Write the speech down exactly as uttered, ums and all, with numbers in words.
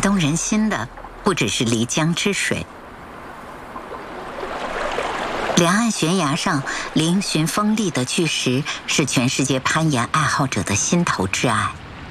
动人心的不只是漓江之水。两岸悬崖上嶙峋锋利的巨石，是全世界攀岩爱好者的心头挚爱。